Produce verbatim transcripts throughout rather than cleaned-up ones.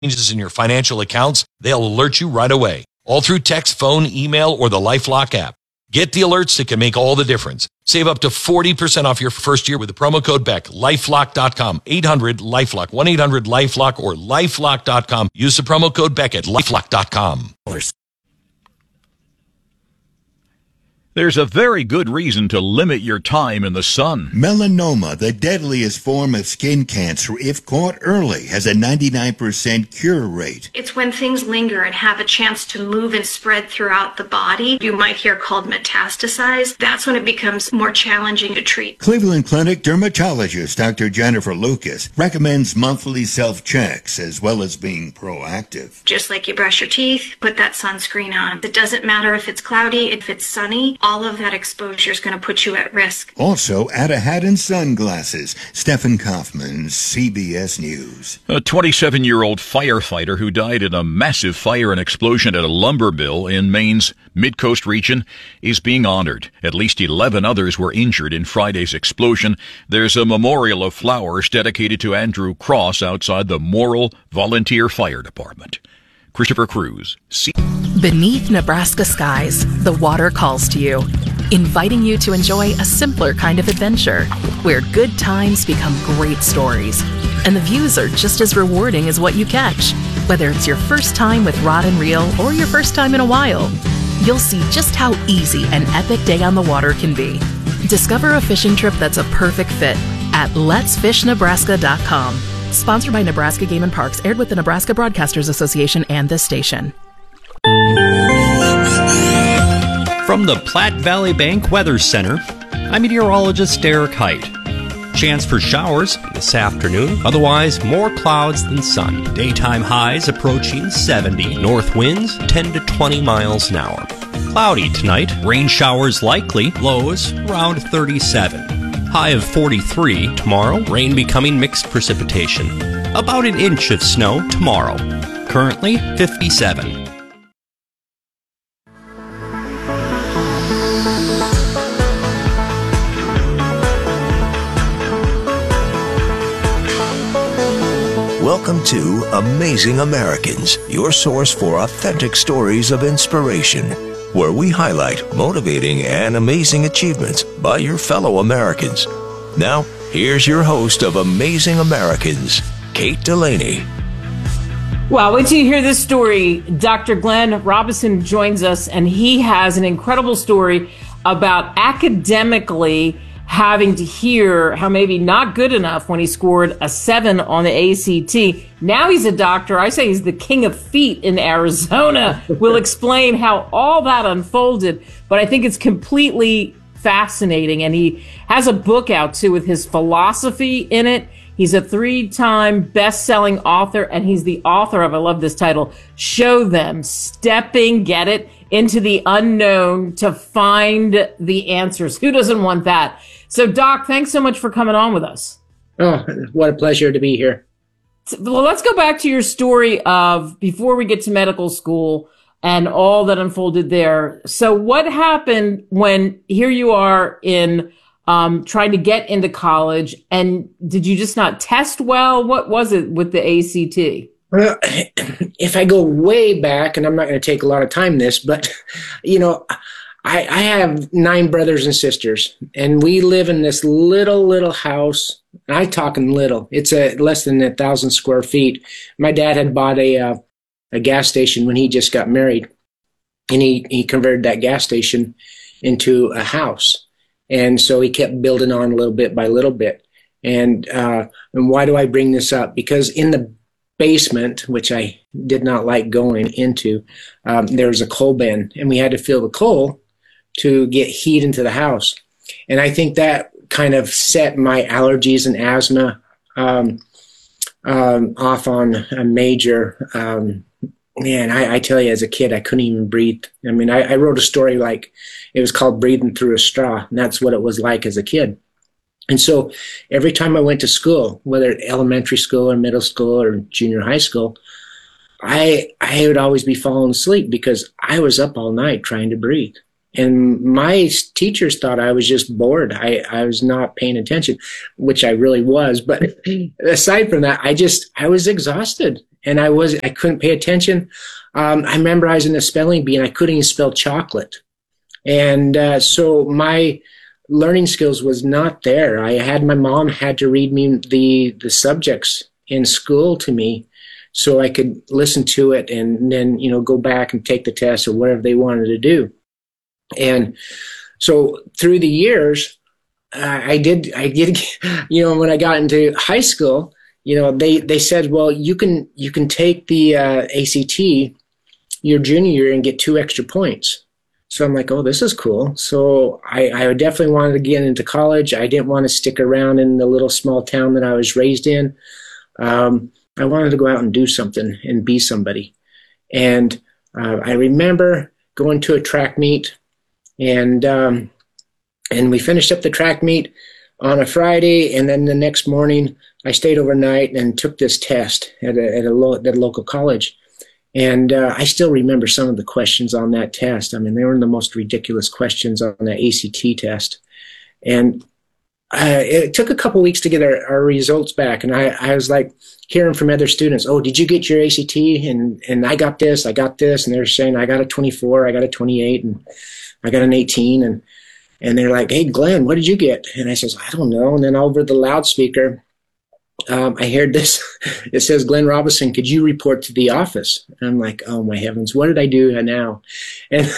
changes in your financial accounts, they'll alert you right away. All through text, phone, email, or the LifeLock app. Get the alerts that can make all the difference. Save up to forty percent off your first year with the promo code Beck. lifelock dot com. eight hundred LifeLock. one eight hundred LifeLock or lifelock dot com. Use the promo code Beck at lifelock dot com. There's a very good reason to limit your time in the sun. Melanoma, the deadliest form of skin cancer, if caught early, has a ninety-nine percent cure rate. It's when things linger and have a chance to move and spread throughout the body. You might hear called metastasize. That's when it becomes more challenging to treat. Cleveland Clinic dermatologist Doctor Jennifer Lucas recommends monthly self-checks as well as being proactive. Just like you brush your teeth, put that sunscreen on. It doesn't matter if it's cloudy, if it's sunny. All of that exposure is going to put you at risk. Also, add a hat and sunglasses. Stephen Kaufman, C B S News. A twenty-seven-year-old firefighter who died in a massive fire and explosion at a lumber mill in Maine's Mid-Coast region is being honored. At least eleven others were injured in Friday's explosion. There's a memorial of flowers dedicated to Andrew Cross outside the Morrill Volunteer Fire Department. Christopher Cruz. C- Beneath Nebraska skies, the water calls to you, inviting you to enjoy a simpler kind of adventure, where good times become great stories, and the views are just as rewarding as what you catch. Whether it's your first time with rod and reel or your first time in a while, you'll see just how easy an epic day on the water can be. Discover a fishing trip that's a perfect fit at lets fish nebraska dot com. Sponsored by Nebraska Game and Parks, aired with the Nebraska Broadcasters Association and this station. From the Platte Valley Bank Weather Center, I'm meteorologist Derek Height. Chance for showers this afternoon, otherwise more clouds than sun. Daytime highs approaching seventy, north winds ten to twenty miles an hour. Cloudy tonight, rain showers likely, lows around thirty-seven. High of forty-three tomorrow, rain becoming mixed precipitation. About an inch of snow tomorrow. Currently fifty-seven. Welcome to Amazing Americans, your source for authentic stories of inspiration, where we highlight motivating and amazing achievements by your fellow Americans. Now, here's your host of Amazing Americans, Kate Delaney. Well, wait till you hear this story. Doctor Glenn Robinson joins us, and he has an incredible story about academically having to hear how maybe not good enough when he scored a seven on the A C T. Now he's a doctor. I say he's the king of feet in Arizona. We'll explain how all that unfolded, but I think it's completely fascinating. And he has a book out too with his philosophy in it. He's a three-time best-selling author, and he's the author of, I love this title, Show Them, Stepping, get it, into the unknown to find the answers. Who doesn't want that? So, Doc, thanks so much for coming on with us. Oh, what a pleasure to be here. Well, let's go back to your story of before we get to medical school and all that unfolded there. So what happened when here you are in um, trying to get into college, and did you just not test well? What was it with the A C T? Well, if I go way back, and I'm not going to take a lot of time this, but, you know, I, I have nine brothers and sisters, and we live in this little, little house. And I talking little. It's a less than a thousand square feet. My dad had bought a uh, a gas station when he just got married, and he, he converted that gas station into a house. And so he kept building on a little bit by little bit. And uh, and why do I bring this up? Because in the basement, which I did not like going into, um, there was a coal bin, and we had to fill the coal to get heat into the house. And I think that kind of set my allergies and asthma um, um, off on a major, um, man, I, I tell you, as a kid, I couldn't even breathe. I mean, I, I wrote a story like, it was called Breathing Through a Straw, and that's what it was like as a kid. And so every time I went to school, whether elementary school or middle school or junior high school, I I would always be falling asleep because I was up all night trying to breathe. And my teachers thought I was just bored. I, I was not paying attention, which I really was. But aside from that, I just, I was exhausted. and I was I couldn't pay attention. Um, I memorizing the spelling bee, and I couldn't even spell chocolate. And uh, so my learning skills was not there. I had my mom had to read me the the subjects in school to me, so I could listen to it and then, you know, go back and take the test or whatever they wanted to do. And so through the years, uh, I did, I did, you know, when I got into high school, you know, they, they said, well, you can, you can take the uh, A C T your junior year and get two extra points. So I'm like, oh, this is cool. So I, I definitely wanted to get into college. I didn't want to stick around in the little small town that I was raised in. Um, I wanted to go out and do something and be somebody. And uh, I remember going to a track meet, and um, and we finished up the track meet on a Friday, and then the next morning I stayed overnight and took this test at a, at a, lo- at a local college. And uh, I still remember some of the questions on that test. I mean, they were the most ridiculous questions on that A C T test. And Uh, it took a couple weeks to get our, our results back, and I, I was like hearing from other students, oh, did you get your A C T? And and I got this, I got this, and they're saying I got a twenty-four, I got a twenty-eight, and I got an eighteen, and and they're like, hey, Glenn, what did you get? And I says, I don't know. And then over the loudspeaker, um, I heard this. It says, Glenn Robinson, could you report to the office? And I'm like, oh my heavens, what did I do now? And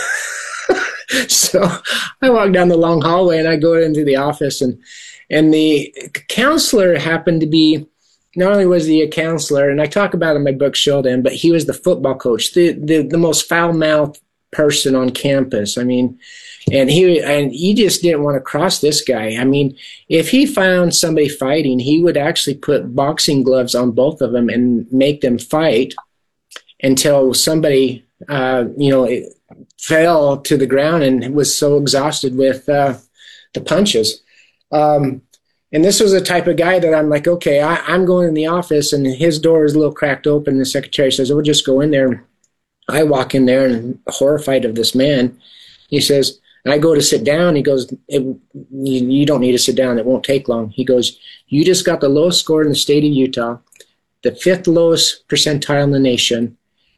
so I walk down the long hallway and I go into the office, and and the counselor happened to be, not only was he a counselor, and I talk about it in my book Sheldon, but he was the football coach, the the, the most foul-mouthed person on campus. I mean, and he and he just didn't want to cross this guy. I mean, if he found somebody fighting, he would actually put boxing gloves on both of them and make them fight until somebody, uh, you know, it, fell to the ground and was so exhausted with uh, the punches. Um, and this was the type of guy that I'm like, okay, I, I'm going in the office, and his door is a little cracked open. The secretary says, oh, we'll just go in there. I walk in there and horrified of this man. He says, and I go to sit down. He goes, it, you, you don't need to sit down. It won't take long. He goes, you just got the lowest score in the state of Utah, the fifth lowest percentile in the nation.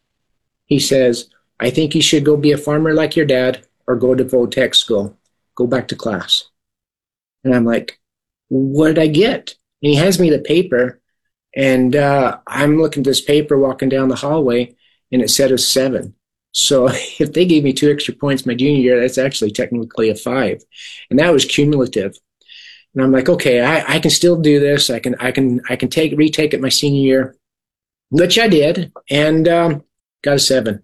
He says, I think you should go be a farmer like your dad or go to Vo-Tech school. Go back to class. And I'm like, what did I get? And he hands me the paper, and uh, I'm looking at this paper walking down the hallway, and it said a seven. So if they gave me two extra points my junior year, that's actually technically a five. And that was cumulative. And I'm like, okay, I, I can still do this. I can I can I can take retake it my senior year, which I did, and um, got a seven.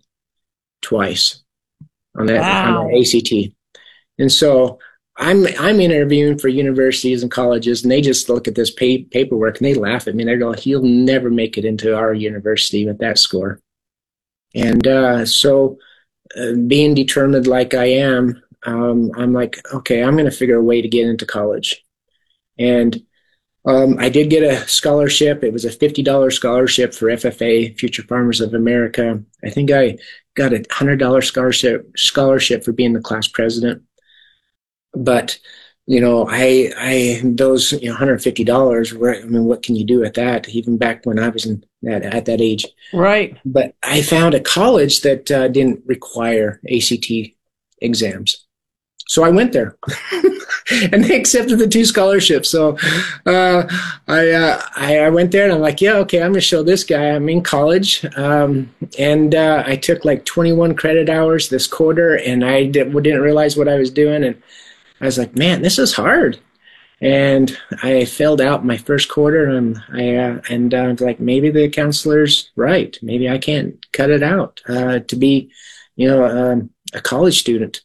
Twice on that, wow. on that A C T. And so I'm I'm interviewing for universities and colleges, and they just look at this pay, paperwork and they laugh at me. They're going, he'll never make it into our university with that score. And uh, so uh, being determined like I am, um, I'm like, okay, I'm going to figure a way to get into college. And um, I did get a scholarship. It was a fifty dollars scholarship for F F A, Future Farmers of America. I think I got a one hundred dollars scholarship scholarship for being the class president. But, you know, I, I, those, you know, one hundred fifty dollars, were, I mean, what can you do with that? Even back when I was in that, at that age. Right. But I found a college that uh, didn't require A C T exams. So I went there. And they accepted the two scholarships. So uh, I, uh, I I went there, and I'm like, yeah, okay, I'm going to show this guy I'm in college. Um, and uh, I took like twenty-one credit hours this quarter, and I did, didn't realize what I was doing. And I was like, man, this is hard. And I failed out my first quarter, and I uh, and uh, I was like, maybe the counselor's right. Maybe I can't cut it out uh, to be, you know, um, a college student.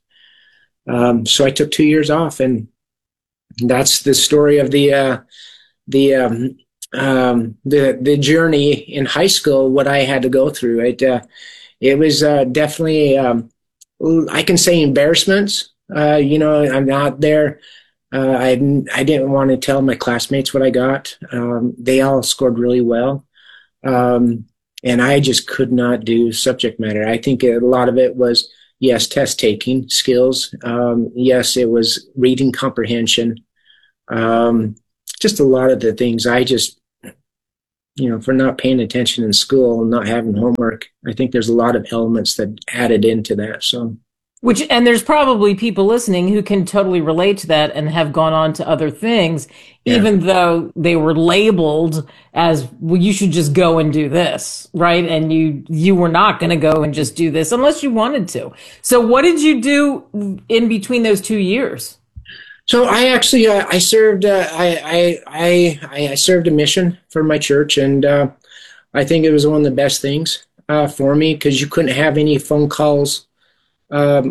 Um, so I took two years off, and that's the story of the uh, the um, um, the the journey in high school. What I had to go through, it uh, it was uh, definitely um, I can say embarrassments. Uh, you know, I'm not there. Uh, I I didn't want to tell my classmates what I got. Um, they all scored really well, um, and I just could not do subject matter. I think a lot of it was. Yes, test taking skills. Um, yes, it was reading comprehension. Um, just a lot of the things I just, you know, for not paying attention in school and not having homework. I think there's a lot of elements that added into that. So, which, and there's probably people listening who can totally relate to that and have gone on to other things, yeah. even though they were labeled as, well, you should just go and do this, right? And you, you were not going to go and just do this unless you wanted to. So what did you do in between those two years? So I actually, uh, I served, uh, I, I, I, I served a mission for my church, and uh, I think it was one of the best things uh, for me, because you couldn't have any phone calls um,